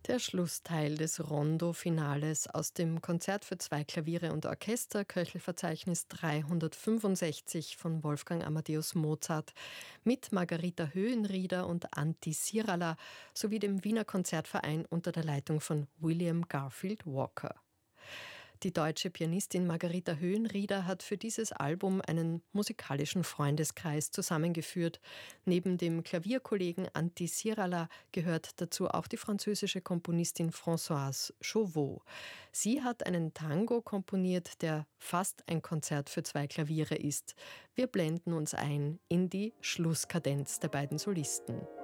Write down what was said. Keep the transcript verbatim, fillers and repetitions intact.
Der Schlussteil des Rondo-Finales aus dem Konzert für zwei Klaviere und Orchester, Köchelverzeichnis dreihundertfünfundsechzig von Wolfgang Amadeus Mozart mit Margarita Höhenrieder und Antti Sirala sowie dem Wiener Konzertverein unter der Leitung von William Garfield Walker. Die deutsche Pianistin Margarita Höhenrieder hat für dieses Album einen musikalischen Freundeskreis zusammengeführt. Neben dem Klavierkollegen Antti Sirala gehört dazu auch die französische Komponistin Françoise Chauveau. Sie hat einen Tango komponiert, der fast ein Konzert für zwei Klaviere ist. Wir blenden uns ein in die Schlusskadenz der beiden Solisten.